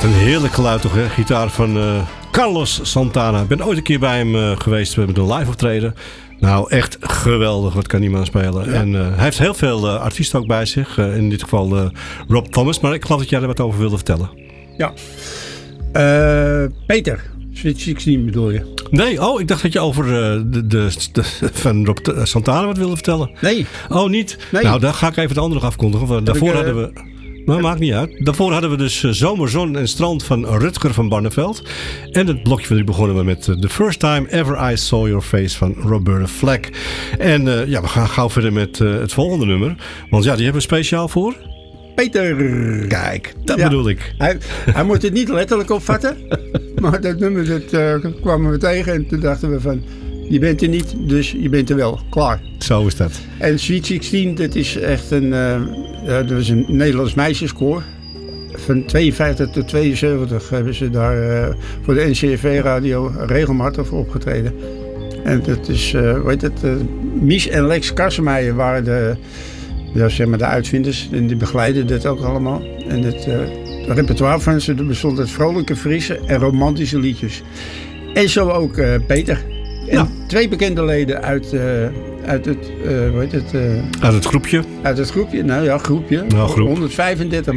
Een heerlijk geluid toch, hè? Gitaar van Carlos Santana. Ik ben ooit een keer bij hem geweest met een live optreden. Nou, echt geweldig. Wat kan die man spelen. Ja. En hij heeft heel veel artiesten ook bij zich. In dit geval Rob Thomas. Maar ik geloof dat jij er wat over wilde vertellen. Ja. Peter, Sweet 16 bedoel je? Nee, ik dacht dat je over de van Rob Santana wat wilde vertellen. Nee. Oh, niet? Nee. Nou, daar ga ik even de andere nog afkondigen. Daarvoor hadden we... Maar maakt niet uit. Daarvoor hadden we dus Zomerzon en Strand van Rutger van Barneveld. En het blokje van nu begonnen we met The First Time Ever I Saw Your Face van Roberta Flack. En we gaan gauw verder met het volgende nummer. Want ja, die hebben we speciaal voor Peter. Kijk, dat bedoel ik. Hij moet het niet letterlijk opvatten. Maar dat nummer kwamen we tegen en toen dachten we van... Je bent er niet, dus je bent er wel. Klaar. Zo is dat. En Sweet 16, dat is echt dat was een Nederlands meisjeskoor. Van 52 tot 72 hebben ze daar voor de NCRV-radio regelmatig voor opgetreden. En dat is, Mies en Lex Kassemeijer waren de uitvinders. En die begeleiden dat ook allemaal. En het repertoire van ze bestond uit vrolijke, frisse en romantische liedjes. En zo ook Peter. En 2 bekende leden uit het groepje. Uit het groepje, groepje. 135